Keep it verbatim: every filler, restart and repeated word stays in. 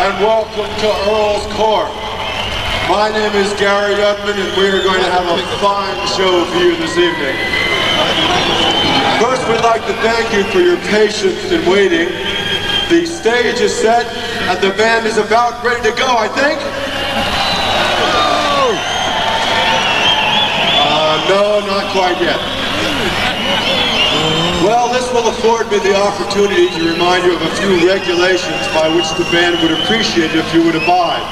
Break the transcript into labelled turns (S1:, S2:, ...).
S1: and welcome to Earl's Court. My name is Gary Udman, and we are going to have a fine show for you this evening. First, we'd like to thank you for your patience in waiting. The stage is set, and the band is about ready to go, I think. Uh, no, not quite yet. Well, this will afford me the opportunity to remind you of a few regulations by which the band would appreciate it if you would abide.